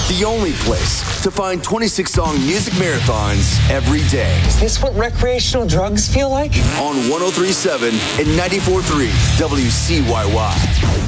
The only place to find 26-song music marathons every day. Is this what recreational drugs feel like? On 103.7 and 94.3 WCYY.